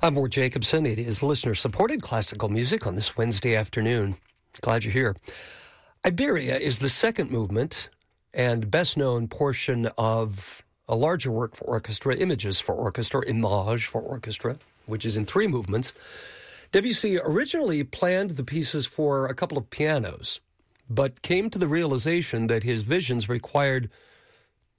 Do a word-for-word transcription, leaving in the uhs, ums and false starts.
I'm Ward Jacobson. It is listener-supported classical music on this Wednesday afternoon. Glad you're here. Iberia is the second movement and best-known portion of a larger work for orchestra, Images for Orchestra, Image for Orchestra, which is in three movements. Debussy originally planned the pieces for a couple of pianos, but came to the realization that his visions required